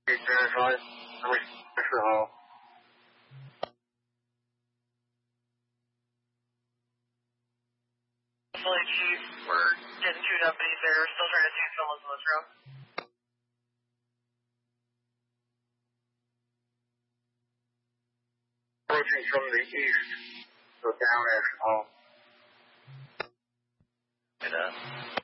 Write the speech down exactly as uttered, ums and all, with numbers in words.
Verified. Number six for hall. Fully chief, we're getting two deputies there. We're still trying to see if someone's in this room. Approaching from the east, so down as hall. Good, uh,